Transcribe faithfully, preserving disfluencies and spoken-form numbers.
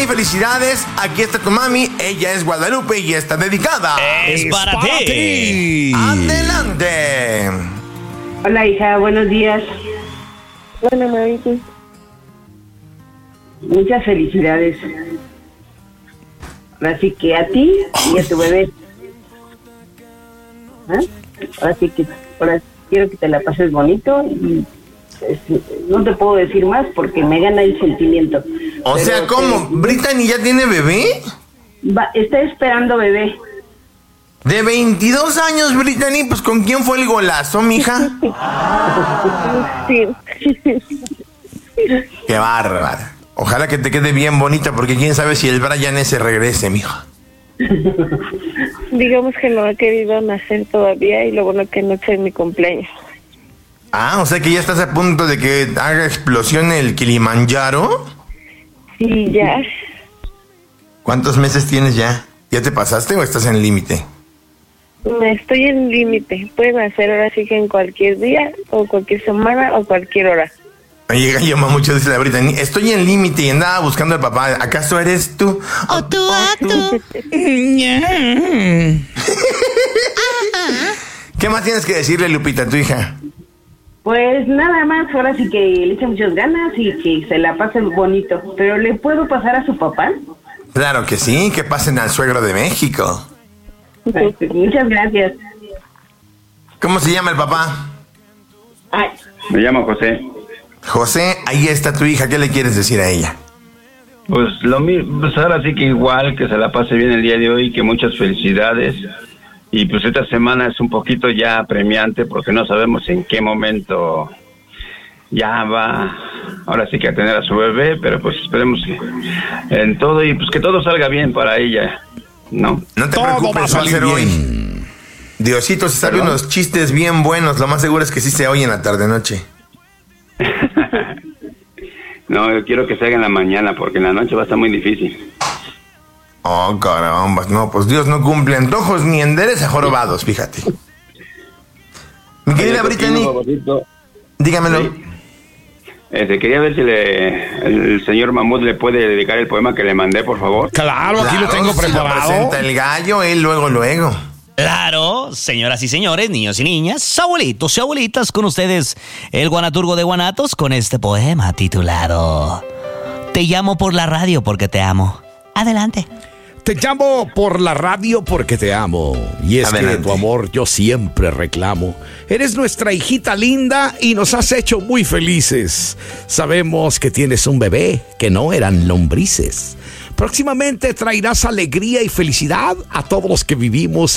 felicidades. Aquí está tu mami. Ella es Guadalupe y está dedicada. Es, es para, para ti. ti. Adelante. Hola, hija. Buenos días. Bueno, mami. Muchas felicidades. Así que a ti y a tu bebé. ¿Ah? Ahora sí que ahora quiero que te la pases bonito y pues, no te puedo decir más porque me gana el sentimiento. O Pero sea, ¿cómo? Te... ¿Brittany ya tiene bebé? Va, está esperando bebé. De veintidós años, Brittany, pues ¿con quién fue el golazo, mija? Sí. Qué bárbara. Ojalá que te quede bien bonita porque quién sabe si el Brian ese regrese, mija. Digamos que no ha querido nacer todavía y lo bueno que no es mi cumpleaños. Ah, o sea que ya estás a punto de que haga explosión el Kilimanjaro. Sí, ya. ¿Cuántos meses tienes ya? ¿Ya te pasaste o estás en límite? Estoy en límite. Pueden hacer ahora sí que en cualquier día o cualquier semana o cualquier hora. Oye, gallo mucho, dice la Brittany. Estoy en límite y andaba buscando al papá. ¿Acaso eres tú? O tú a tú. ¿Qué más tienes que decirle, Lupita, tu hija? Pues nada más, ahora sí que le echa muchas ganas y que se la pasen bonito. ¿Pero le puedo pasar a su papá? Claro que sí, que pasen al suegro de México. Pues, muchas gracias. ¿Cómo se llama el papá? Ay. Me llamo José. José, ahí está tu hija, ¿qué le quieres decir a ella? Pues lo mismo, pues ahora sí que igual, que se la pase bien el día de hoy, que muchas felicidades. Y pues esta semana es un poquito ya apremiante porque no sabemos en qué momento ya va, ahora sí que a tener a su bebé, pero pues esperemos que en todo y pues que todo salga bien para ella, ¿no? No te todo preocupes, va a ser hoy. Diosito se sabe unos chistes bien buenos, lo más seguro es que sí se oye en la tarde-noche. No, yo quiero que se haga en la mañana porque en la noche va a estar muy difícil. Oh, caramba, no, pues Dios no cumple antojos ni endereza jorobados, fíjate. Mi querida Brittany, dígamelo. Sí. Este, quería ver si le, el señor Mamut le puede dedicar el poema que le mandé, por favor. Claro, aquí claro, lo tengo si preparado. Lo presenta el gallo, él luego, luego. Claro, señoras y señores, niños y niñas, abuelitos y abuelitas, con ustedes, el Guanaturgo de Guanatos, con este poema titulado Te llamo por la radio porque te amo. Adelante. Te llamo por la radio porque te amo. Y es Adelante. Que tu amor yo siempre reclamo. Eres nuestra hijita linda y nos has hecho muy felices. Sabemos que tienes un bebé, que no eran lombrices. Próximamente traerás alegría y felicidad a todos los que vivimos